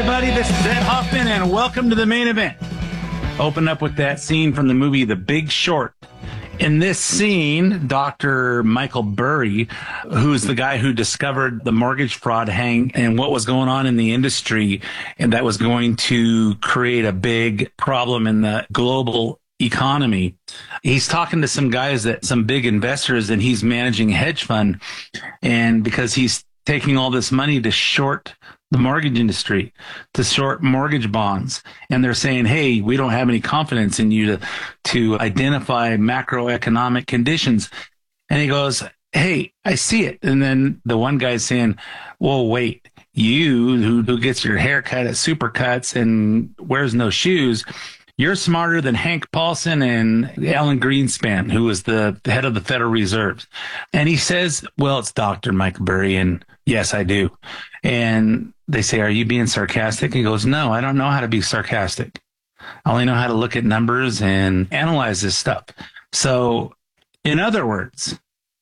everybody. This is Ed Hoffman, and welcome to the main event. Open up with that scene from the movie The Big Short. In this scene, Dr. Michael Burry, who's the guy who discovered the mortgage fraud hang and what was going on in the industry, and that was going to create a big problem in the global economy. He's talking to some guys, some big investors, and he's managing a hedge fund. And because he's taking all this money to short the mortgage industry, to short mortgage bonds. And they're saying, hey, we don't have any confidence in you to identify macroeconomic conditions. And he goes, hey, I see it. And then the one guy's saying, well, wait, you who gets your hair cut at Supercuts and wears no shoes, you're smarter than Hank Paulson and Alan Greenspan, who was the head of the Federal Reserve. And he says, well, it's Dr. Michael Burry. And yes, I do. And they say, are you being sarcastic? He goes, no, I don't know how to be sarcastic. I only know how to look at numbers and analyze this stuff. So in other words,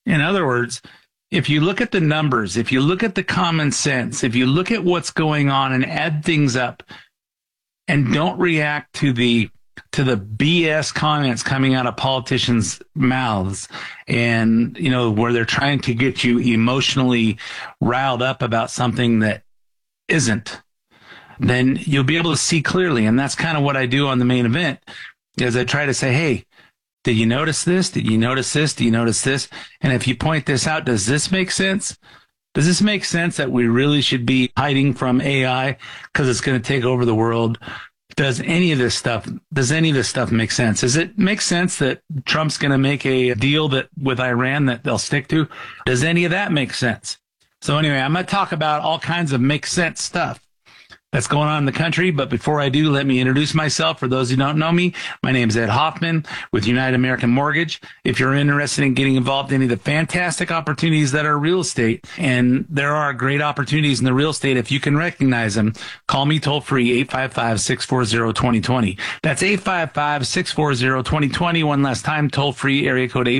if you look at the numbers, if you look at the common sense, if you look at what's going on and add things up and don't react to the BS comments coming out of politicians' mouths and, where they're trying to get you emotionally riled up about something that isn't, then you'll be able to see clearly. And that's kind of what I do on the main event, is I try to say, hey, did you notice this? Did you notice this? Do you notice this? And if you point this out, does this make sense? Does this make sense that we really should be hiding from AI because it's going to take over the world? Does any of this stuff make sense? Does it make sense that Trump's going to make a deal with Iran that they'll stick to? Does any of that make sense? So anyway, I'm going to talk about all kinds of make sense stuff that's going on in the country. But before I do, let me introduce myself. For those who don't know me, my name is Ed Hoffman with United American Mortgage. If you're interested in getting involved in any of the fantastic opportunities that are real estate, and there are great opportunities in the real estate, if you can recognize them, call me toll free, 855-640-2020. That's 855-640-2020. One last time, toll free, area code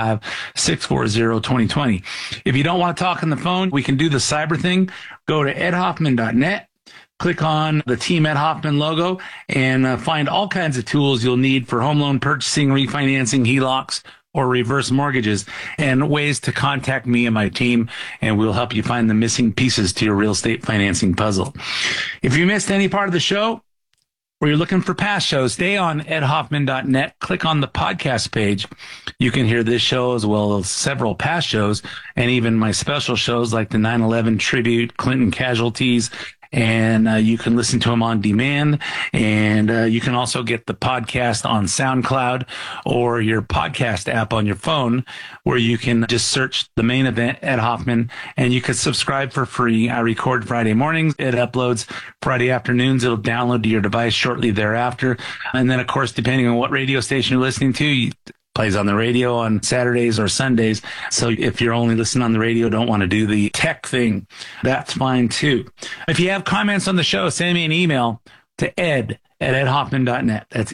855-640-2020. If you don't want to talk on the phone, we can do the cyber thing. Go to edhoffman.net. Click on the Team Ed Hoffman logo and find all kinds of tools you'll need for home loan purchasing, refinancing, HELOCs, or reverse mortgages, and ways to contact me and my team, and we'll help you find the missing pieces to your real estate financing puzzle. If you missed any part of the show, or you're looking for past shows, stay on edhoffman.net. Click on the podcast page. You can hear this show as well as several past shows, and even my special shows like the 9/11 tribute, Clinton casualties, and you can listen to them on demand. And you can also get the podcast on SoundCloud or your podcast app on your phone, where you can just search the main event, Ed Hoffman, and you can subscribe for free. I record Friday mornings. It uploads Friday afternoons. It'll download to your device shortly thereafter. And then, of course, depending on what radio station you're listening to, plays on the radio on Saturdays or Sundays. So if you're only listening on the radio, don't want to do the tech thing, that's fine too. If you have comments on the show, send me an email to ed@edhoffman.net. That's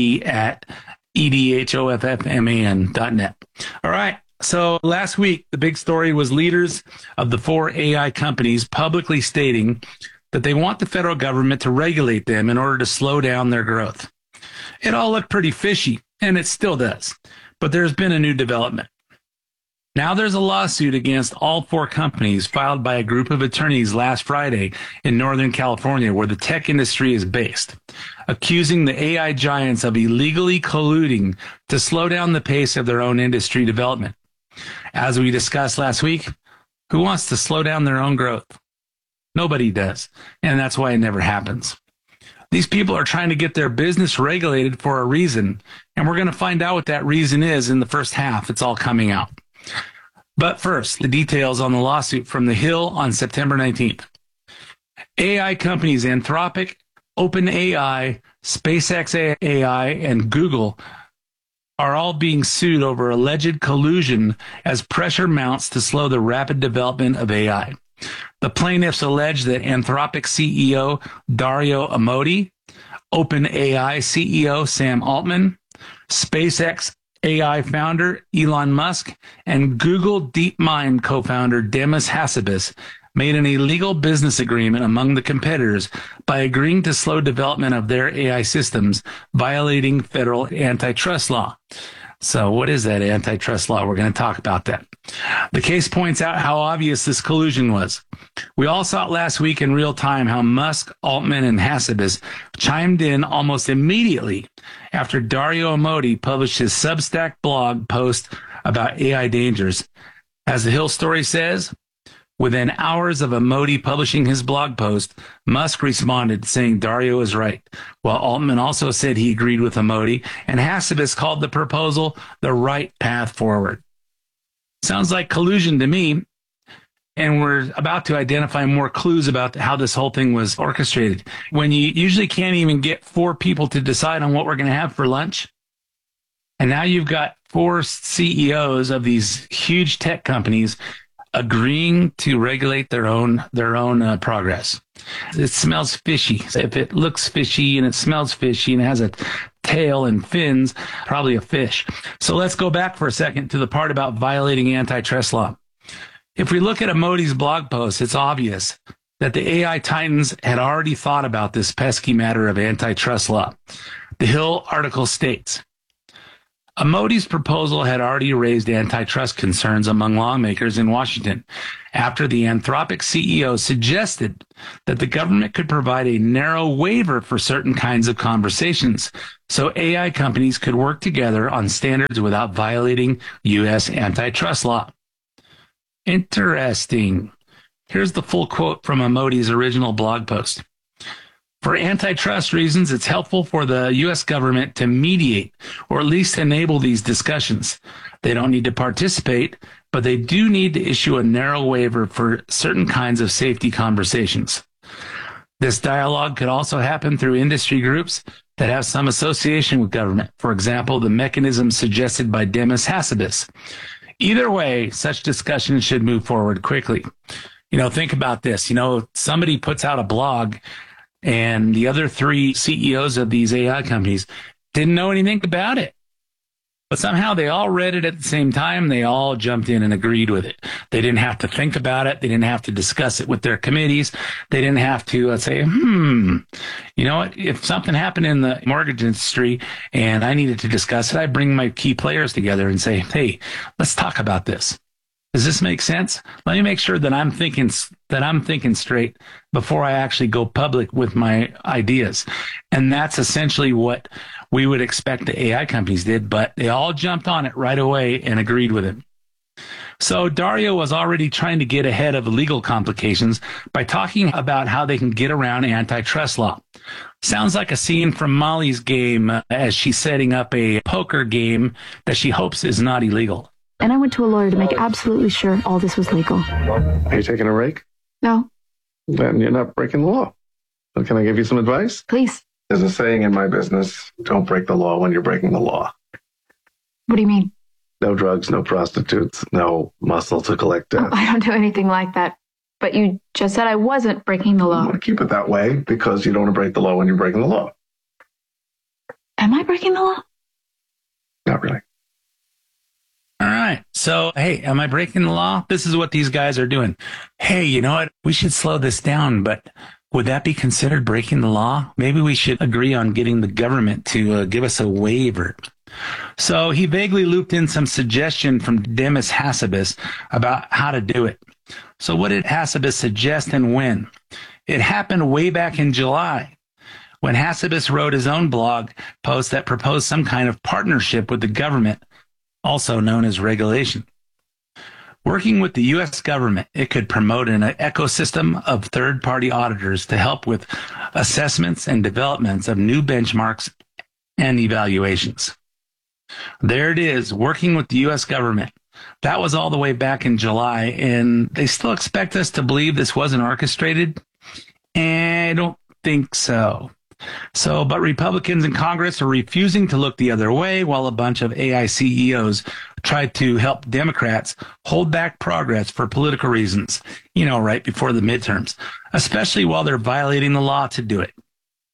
ed@edhoffman.net. All right. So last week, the big story was leaders of the 4 AI companies publicly stating that they want the federal government to regulate them in order to slow down their growth. It all looked pretty fishy, and it still does. But there's been a new development. Now there's a lawsuit against all 4 companies filed by a group of attorneys last Friday in Northern California, where the tech industry is based, accusing the AI giants of illegally colluding to slow down the pace of their own industry development. As we discussed last week, who wants to slow down their own growth? Nobody does, and that's why it never happens. These people are trying to get their business regulated for a reason, and we're going to find out what that reason is in the first half. It's all coming out. But first, the details on the lawsuit from The Hill on September 19th. AI companies Anthropic, OpenAI, SpaceX AI, and Google are all being sued over alleged collusion as pressure mounts to slow the rapid development of AI. The plaintiffs allege that Anthropic CEO Dario Amodei, OpenAI CEO Sam Altman, SpaceX AI founder Elon Musk, and Google DeepMind co-founder Demis Hassabis made an illegal business agreement among the competitors by agreeing to slow development of their AI systems, violating federal antitrust law. So what is that antitrust law? We're going to talk about that. The case points out how obvious this collusion was. We all saw it last week in real time how Musk, Altman, and Hassabis chimed in almost immediately after Dario Amodei published his Substack blog post about AI dangers. As the Hill story says, within hours of Amodei publishing his blog post, Musk responded saying Dario is right, while Altman also said he agreed with Amodei, and Hassabis called the proposal the right path forward. Sounds like collusion to me, and we're about to identify more clues about how this whole thing was orchestrated. When you usually can't even get 4 people to decide on what we're going to have for lunch, and now you've got 4 CEOs of these huge tech companies agreeing to regulate their own progress. It smells fishy. If it looks fishy and it smells fishy and it has a tail and fins, probably a fish. So let's go back for a second to the part about violating antitrust law. If we look at Amodei's blog post, it's obvious that the AI titans had already thought about this pesky matter of antitrust law. The Hill article states, Amodei's proposal had already raised antitrust concerns among lawmakers in Washington after the Anthropic CEO suggested that the government could provide a narrow waiver for certain kinds of conversations so AI companies could work together on standards without violating U.S. antitrust law. Interesting. Here's the full quote from Amodei's original blog post. For antitrust reasons, it's helpful for the U.S. government to mediate or at least enable these discussions. They don't need to participate, but they do need to issue a narrow waiver for certain kinds of safety conversations. This dialogue could also happen through industry groups that have some association with government. For example, the mechanism suggested by Demis Hassabis. Either way, such discussions should move forward quickly. Think about this. Somebody puts out a blog and the other 3 CEOs of these AI companies didn't know anything about it. But somehow they all read it at the same time. They all jumped in and agreed with it. They didn't have to think about it. They didn't have to discuss it with their committees. They didn't have to say, you know what? If something happened in the mortgage industry and I needed to discuss it, I'd bring my key players together and say, hey, let's talk about this. Does this make sense? Let me make sure that I'm thinking straight before I actually go public with my ideas. And that's essentially what we would expect the AI companies did, but they all jumped on it right away and agreed with it. So Dario was already trying to get ahead of legal complications by talking about how they can get around antitrust law. Sounds like a scene from Molly's game as she's setting up a poker game that she hopes is not illegal. And I went to a lawyer to make absolutely sure all this was legal. Are you taking a break? No. Then you're not breaking the law. So can I give you some advice? Please. There's a saying in my business, don't break the law when you're breaking the law. What do you mean? No drugs, no prostitutes, no muscle to collect debt. Oh, I don't do anything like that. But you just said I wasn't breaking the I law. want to keep it that way because you don't want to break the law when you're breaking the law. Am I breaking the law? Not really. All right. So, hey, am I breaking the law? This is what these guys are doing. Hey, you know what? We should slow this down, but would that be considered breaking the law? Maybe we should agree on getting the government to give us a waiver. So he vaguely looped in some suggestion from Demis Hassabis about how to do it. So what did Hassabis suggest and when? It happened way back in July when Hassabis wrote his own blog post that proposed some kind of partnership with the government, also known as regulation. Working with the U.S. government, it could promote an ecosystem of third-party auditors to help with assessments and developments of new benchmarks and evaluations. There it is, working with the U.S. government. That was all the way back in July, and they still expect us to believe this wasn't orchestrated? I don't think so. But Republicans in Congress are refusing to look the other way while a bunch of AI CEOs try to help Democrats hold back progress for political reasons, right before the midterms, especially while they're violating the law to do it.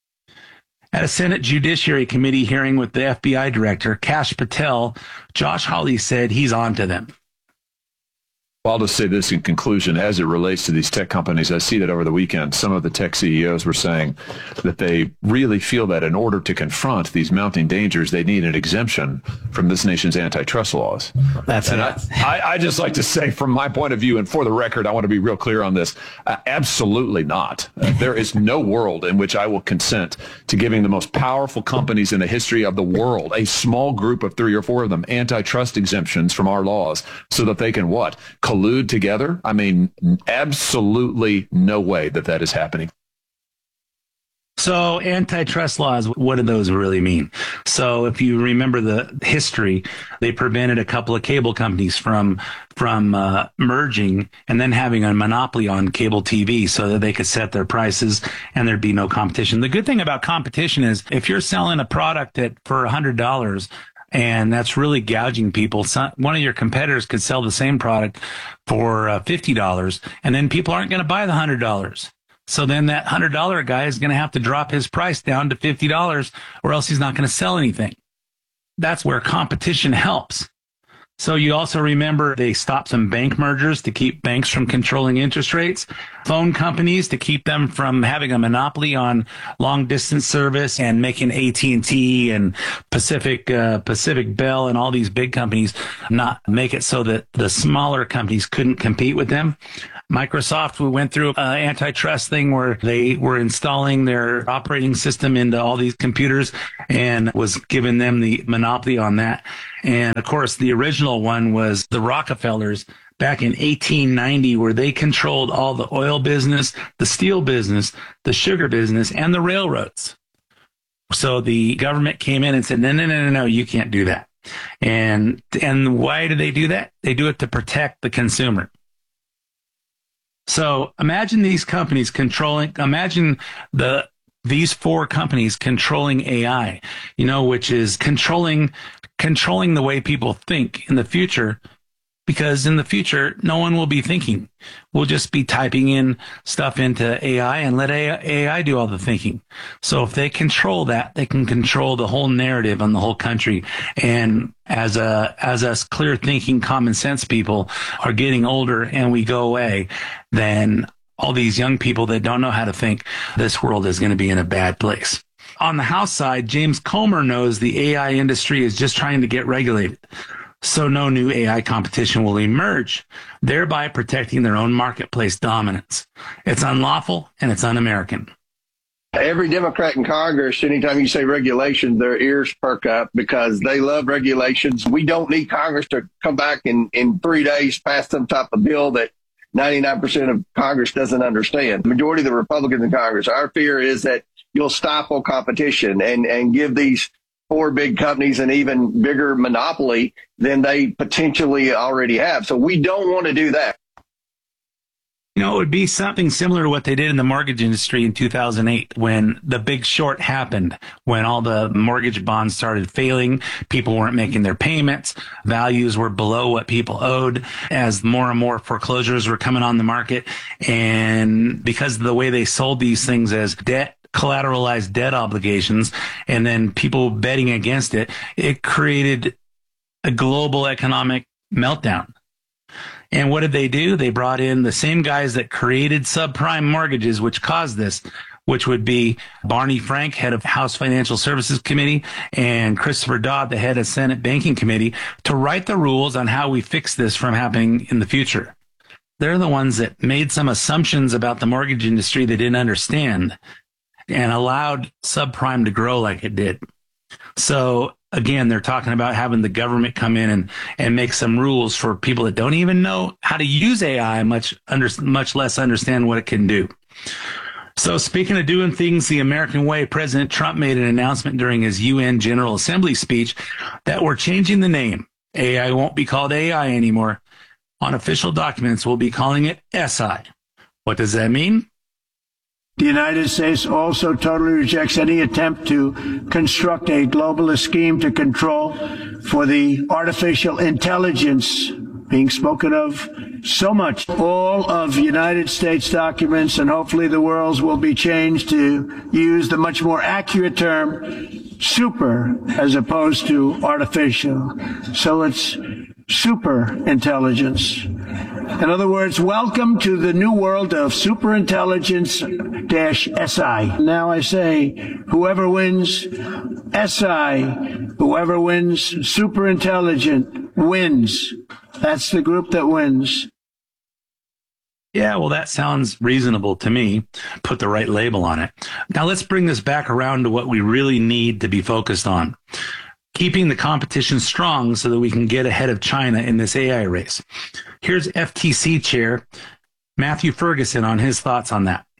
At a Senate Judiciary Committee hearing with the FBI Director, Kash Patel, Josh Hawley said he's on to them. Well, I'll just say this in conclusion, as it relates to these tech companies, I see that over the weekend, some of the tech CEOs were saying that they really feel that in order to confront these mounting dangers, they need an exemption from this nation's antitrust laws. That's and it. I just like to say, from my point of view, and for the record, I want to be real clear on this, absolutely not. There is no world in which I will consent to giving the most powerful companies in the history of the world, a small group of 3 or 4 of them, antitrust exemptions from our laws so that they can what? Collude together? I mean, absolutely no way that is happening. So antitrust laws, what do those really mean? So if you remember the history, they prevented a couple of cable companies from merging and then having a monopoly on cable TV so that they could set their prices and there'd be no competition. The good thing about competition is if you're selling a product for $100, and that's really gouging people. One of your competitors could sell the same product for $50, and then people aren't going to buy the $100. So then that $100 guy is going to have to drop his price down to $50, or else he's not going to sell anything. That's where competition helps. So you also remember they stopped some bank mergers to keep banks from controlling interest rates, phone companies to keep them from having a monopoly on long distance service and making AT&T and Pacific Bell and all these big companies not make it so that the smaller companies couldn't compete with them. Microsoft, we went through an antitrust thing where they were installing their operating system into all these computers and was giving them the monopoly on that. And of course, the original one was the Rockefellers back in 1890, where they controlled all the oil business, the steel business, the sugar business, and the railroads. So the government came in and said, no, you can't do that. And why do they do that? They do it to protect the consumer. So imagine these companies these 4 companies controlling AI, which is controlling the way people think in the future, because in the future, no one will be thinking. We'll just be typing in stuff into AI and let AI do all the thinking. So if they control that, they can control the whole narrative on the whole country. And as us clear thinking, common sense people are getting older and we go away, then all these young people that don't know how to think, this world is going to be in a bad place. On the House side, James Comer knows the AI industry is just trying to get regulated, so no new AI competition will emerge, thereby protecting their own marketplace dominance. It's unlawful and it's un-American. Every Democrat in Congress, anytime you say regulations, their ears perk up because they love regulations. We don't need Congress to come back in 3 days, pass some type of bill that 99% of Congress doesn't understand. The majority of the Republicans in Congress, our fear is that you'll stifle competition and give these 4 big companies an even bigger monopoly than they potentially already have. So we don't want to do that. It would be something similar to what they did in the mortgage industry in 2008 when the Big Short happened, when all the mortgage bonds started failing, people weren't making their payments, values were below what people owed as more and more foreclosures were coming on the market. And because of the way they sold these things as debt, collateralized debt obligations, and then people betting against it, it created a global economic meltdown. And what did they do? They brought in the same guys that created subprime mortgages, which caused this, which would be Barney Frank, head of House Financial Services Committee, and Christopher Dodd, the head of Senate Banking Committee, to write the rules on how we fix this from happening in the future. They're the ones that made some assumptions about the mortgage industry they didn't understand and allowed subprime to grow like it did. So again, they're talking about having the government come in and make some rules for people that don't even know how to use AI, much less understand what it can do. So speaking of doing things the American way, President Trump made an announcement during his UN General Assembly speech that we're changing the name. AI won't be called AI anymore. On official documents, we'll be calling it SI. What does that mean? The United States also totally rejects any attempt to construct a globalist scheme to control for the artificial intelligence being spoken of so much. All of United States documents, and hopefully the world's, will be changed to use the much more accurate term super as opposed to artificial. So it's super intelligence. In other words, welcome to the new world of superintelligence-SI. Now I say, whoever wins SI, whoever wins superintelligent wins. That's the group that wins. Yeah, well, that sounds reasonable to me. Put the right label on it. Now let's bring this back around to what we really need to be focused on. Keeping the competition strong so that we can get ahead of China in this AI race. Here's FTC Chair Matthew Ferguson on his thoughts on that.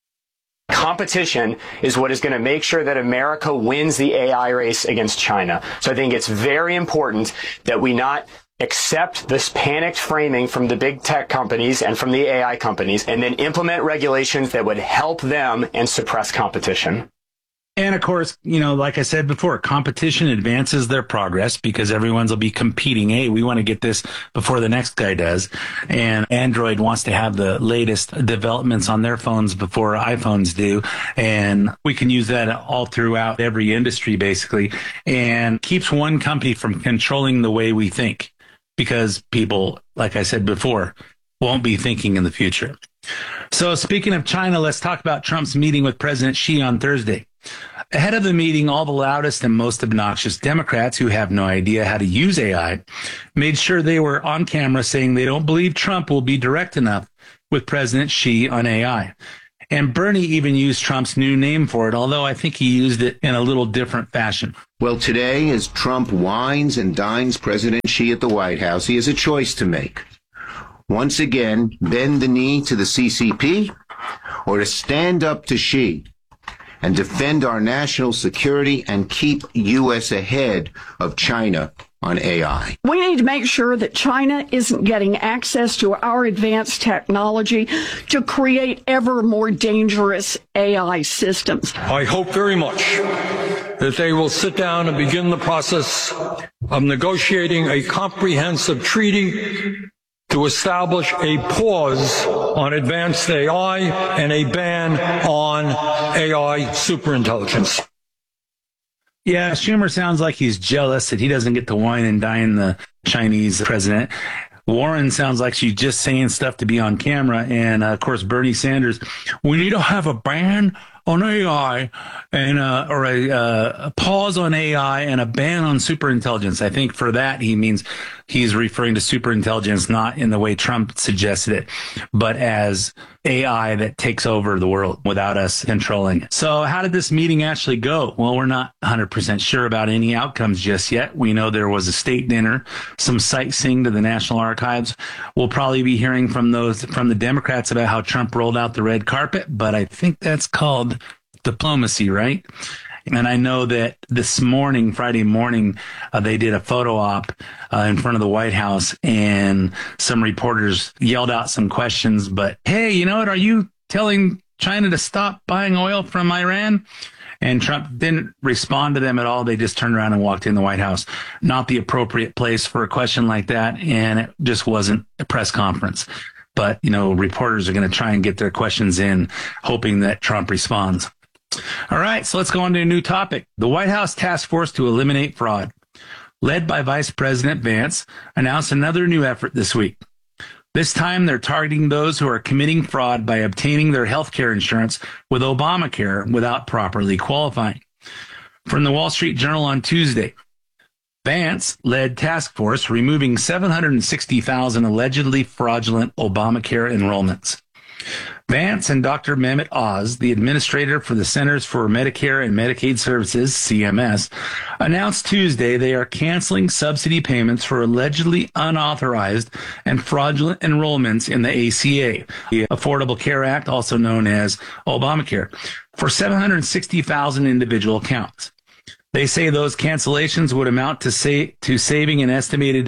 Competition is what is going to make sure that America wins the AI race against China. So I think it's very important that we not accept this panicked framing from the big tech companies and from the AI companies, and then implement regulations that would help them and suppress competition. And of course, like I said before, competition advances their progress because everyone's will be competing. Hey, we want to get this before the next guy does. And Android wants to have the latest developments on their phones before iPhones do. And we can use that all throughout every industry, basically, and keeps one company from controlling the way we think because people, like I said before, won't be thinking in the future. So speaking of China, let's talk about Trump's meeting with President Xi on Thursday. Ahead of the meeting, all the loudest and most obnoxious Democrats who have no idea how to use AI made sure they were on camera saying they don't believe Trump will be direct enough with President Xi on AI. And Bernie even used Trump's new name for it, although I think he used it in a little different fashion. Well, today, as Trump wines and dines President Xi at the White House, he has a choice to make. Once again, bend the knee to the CCP or to stand up to Xi and defend our national security and keep U.S. ahead of China on AI. We need to make sure that China isn't getting access to our advanced technology to create ever more dangerous AI systems. I hope very much that they will sit down and begin the process of negotiating a comprehensive treaty to establish a pause on advanced AI and a ban on AI superintelligence. Yeah, Schumer sounds like he's jealous that he doesn't get to wine and dine the Chinese president. Warren sounds like she's just saying stuff to be on camera. And, of course, Bernie Sanders, we need to have a ban on AI and or a pause on AI and a ban on superintelligence. I think for that he means he's referring to superintelligence not in the way Trump suggested it, but as AI that takes over the world without us controlling it. So how did this meeting actually go? Well, we're not 100% sure about any outcomes just yet. We know there was a state dinner, some sightseeing to the National Archives. We'll probably be hearing from the Democrats about how Trump rolled out the red carpet, but I think that's called diplomacy, right? And I know that this morning, Friday morning, they did a photo op in front of the White House, and some reporters yelled out some questions. But hey, you know what? Are you telling China to stop buying oil from Iran? And Trump didn't respond to them at all. They just turned around and walked in the White House. Not the appropriate place for a question like that, and it just wasn't a press conference. But, reporters are going to try and get their questions in, hoping that Trump responds. All right, so let's go on to a new topic. The White House Task Force to Eliminate Fraud, led by Vice President Vance, announced another new effort this week. This time, they're targeting those who are committing fraud by obtaining their health care insurance with Obamacare without properly qualifying. From the Wall Street Journal on Tuesday, Vance led task force removing 760,000 allegedly fraudulent Obamacare enrollments. Vance and Dr. Mehmet Oz, the administrator for the Centers for Medicare and Medicaid Services, CMS, announced Tuesday they are canceling subsidy payments for allegedly unauthorized and fraudulent enrollments in the ACA, the Affordable Care Act, also known as Obamacare, for 760,000 individual accounts. They say those cancellations would amount to saving an estimated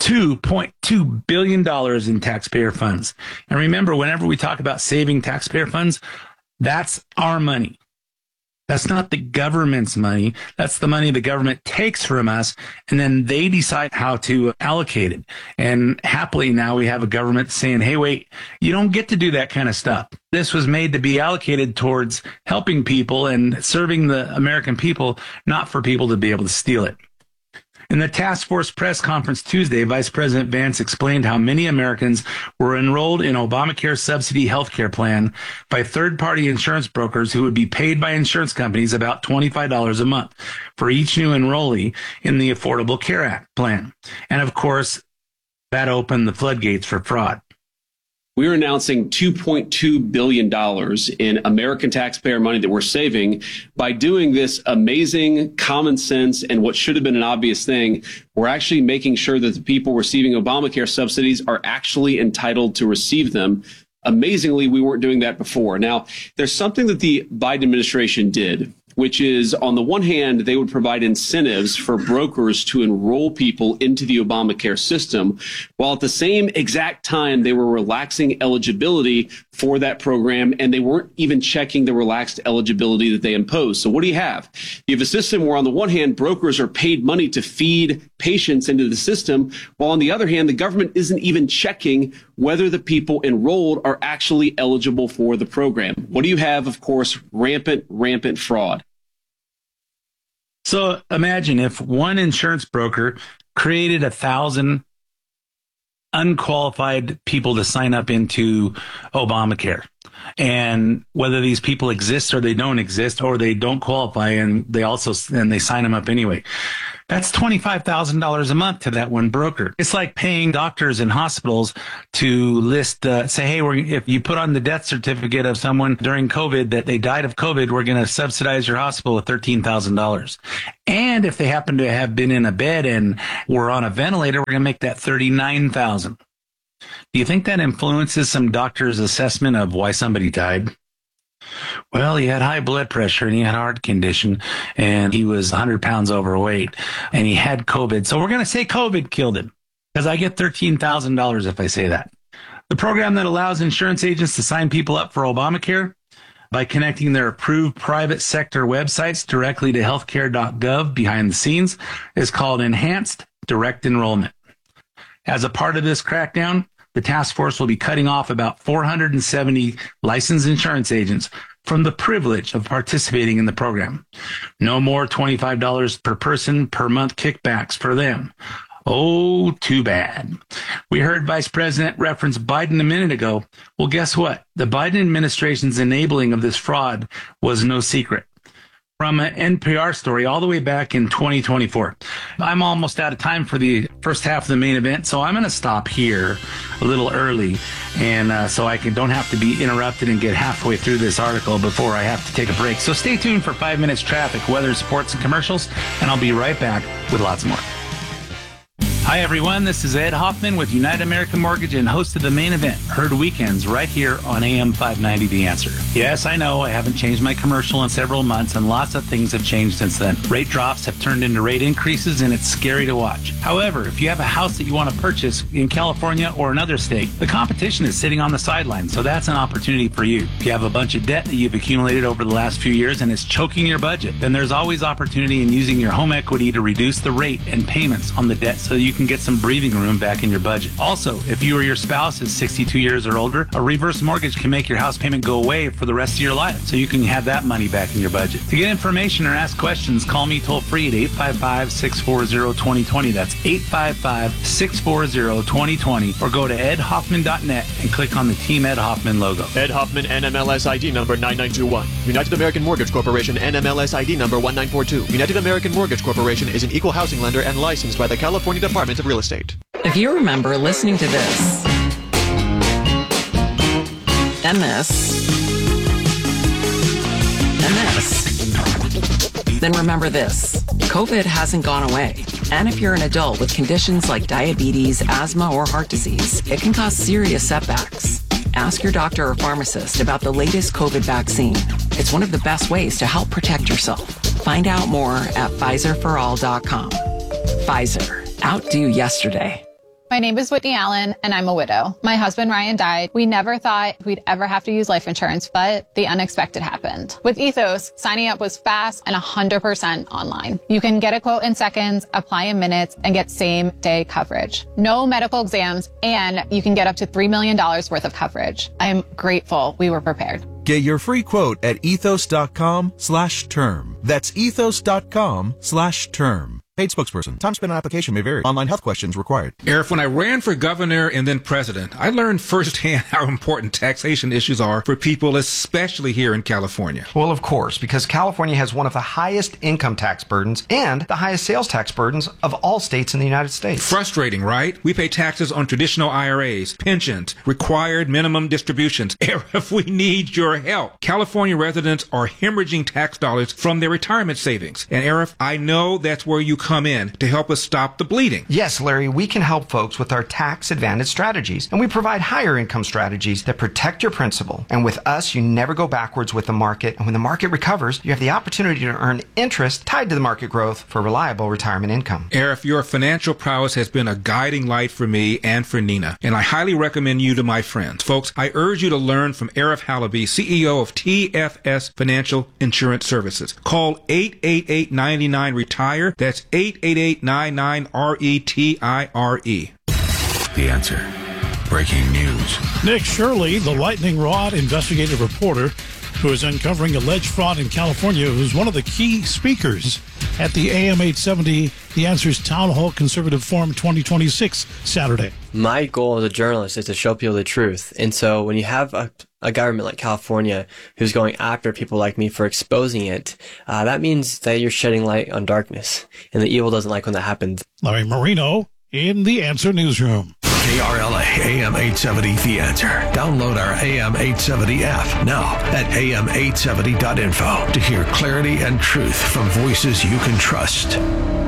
$2.2 billion in taxpayer funds. And remember, whenever we talk about saving taxpayer funds, that's our money. That's not the government's money. That's the money the government takes from us, and then they decide how to allocate it. And happily now we have a government saying, hey, wait, you don't get to do that kind of stuff. This was made to be allocated towards helping people and serving the American people, not for people to be able to steal it. In the task force press conference Tuesday, Vice President Vance explained how many Americans were enrolled in Obamacare subsidy healthcare plan by third-party insurance brokers who would be paid by insurance companies about $25 a month for each new enrollee in the Affordable Care Act plan. And of course, that opened the floodgates for fraud. We're announcing $2.2 billion in American taxpayer money that we're saving by doing this amazing common sense and what should have been an obvious thing. We're actually making sure that the people receiving Obamacare subsidies are actually entitled to receive them. Amazingly, we weren't doing that before. Now, there's something that the Biden administration did, which is, on the one hand, they would provide incentives for brokers to enroll people into the Obamacare system, while at the same exact time they were relaxing eligibility for that program, and they weren't even checking the relaxed eligibility that they imposed. So what do you have? You have a system where, on the one hand, brokers are paid money to feed patients into the system, while on the other hand, the government isn't even checking whether the people enrolled are actually eligible for the program. What do you have? Of course, rampant fraud. So imagine if one insurance broker created 1,000 unqualified people to sign up into Obamacare, and whether these people exist or they don't exist or they don't qualify, and they sign them up anyway. That's $25,000 a month to that one broker. It's like paying doctors and hospitals to list, say, hey, if you put on the death certificate of someone during COVID that they died of COVID, we're going to subsidize your hospital with $13,000. And if they happen to have been in a bed and were on a ventilator, we're going to make that $39,000. Do you think that influences some doctor's assessment of why somebody died? Well, he had high blood pressure and he had a heart condition and he was 100 pounds overweight and he had COVID. So we're going to say COVID killed him because I get $13,000 if I say that. The program that allows insurance agents to sign people up for Obamacare by connecting their approved private sector websites directly to healthcare.gov behind the scenes is called Enhanced Direct Enrollment. As a part of this crackdown, the task force will be cutting off about 470 licensed insurance agents from the privilege of participating in the program. No more $25 per person per month kickbacks for them. Oh, too bad. We heard Vice President reference Biden a minute ago. Well, guess what? The Biden administration's enabling of this fraud was no secret. From an NPR story all the way back in 2024. I'm almost out of time for the first half of the main event, so I'm going to stop here a little early, and so I don't have to be interrupted and get halfway through this article before I have to take a break. So stay tuned for 5 minutes traffic, weather, sports, and commercials, and I'll be right back with lots more. Hi, everyone. This is Ed Hoffman with United American Mortgage and host of The Main Event, heard weekends right here on AM 590 The Answer. Yes, I know I haven't changed my commercial in several months, and lots of things have changed since then. Rate drops have turned into rate increases, and it's scary to watch. However, if you have a house that you want to purchase in California or another state, the competition is sitting on the sidelines, so that's an opportunity for you. If you have a bunch of debt that you've accumulated over the last few years and it's choking your budget, then there's always opportunity in using your home equity to reduce the rate and payments on the debt so you can get some breathing room back in your budget. Also, if you or your spouse is 62 years or older, a reverse mortgage can make your house payment go away for the rest of your life, so you can have that money back in your budget. To get information or ask questions, call me toll free at 855-640-2020. That's 855-640-2020, or go to edhoffman.net and click on the Team Ed Hoffman logo. Ed Hoffman, NMLS ID number 9921. United American Mortgage Corporation, NMLS ID number 1942. United American Mortgage Corporation is an equal housing lender and licensed by the California Department of Real Estate. If you remember listening to this and this and this, then remember this. COVID hasn't gone away. And if you're an adult with conditions like diabetes, asthma, or heart disease, it can cause serious setbacks. Ask your doctor or pharmacist about the latest COVID vaccine. It's one of the best ways to help protect yourself. Find out more at PfizerForAll.com. Pfizer. Outdo yesterday. My name is Whitney Allen, and I'm a widow. My husband, Ryan, died. We never thought we'd ever have to use life insurance, but the unexpected happened. With Ethos, signing up was fast and 100% online. You can get a quote in seconds, apply in minutes, and get same-day coverage. No medical exams, and you can get up to $3 million worth of coverage. I am grateful we were prepared. Get your free quote at ethos.com/term. That's ethos.com/term. Paid spokesperson. Time spent on application may vary. Online health questions required. Eric, when I ran for governor and then president, I learned firsthand how important taxation issues are for people, especially here in California. Well, of course, because California has one of the highest income tax burdens and the highest sales tax burdens of all states in the United States. Frustrating, right? We pay taxes on traditional IRAs, pensions, required minimum distributions. Eric, we need your help. California residents are hemorrhaging tax dollars from their retirement savings. And Eric, I know that's where you come in to help us stop the bleeding. Yes, Larry, we can help folks with our tax advantage strategies. And we provide higher income strategies that protect your principal. And with us, you never go backwards with the market. And when the market recovers, you have the opportunity to earn interest tied to the market growth for reliable retirement income. Eric, your financial prowess has been a guiding light for me and for Nina. And I highly recommend you to my friends. Folks, I urge you to learn from Arif Halaby, CEO of TFS Financial Insurance Services. Call 888-99-RETIRE. That's 888-99-RETIRE. The Answer. Breaking news. Nick Shirley, the lightning rod investigative reporter who is uncovering alleged fraud in California, who's one of the key speakers at the AM 870 The Answer's Town Hall Conservative Forum 2026 Saturday. My goal as a journalist is to show people the truth. And so when you have a government like California who's going after people like me for exposing it, that means that you're shedding light on darkness. And the evil doesn't like when that happens. Larry Marino in The Answer Newsroom. KRLA AM 870 The Answer. Download our AM 870 app now at am870.info to hear clarity and truth from voices you can trust.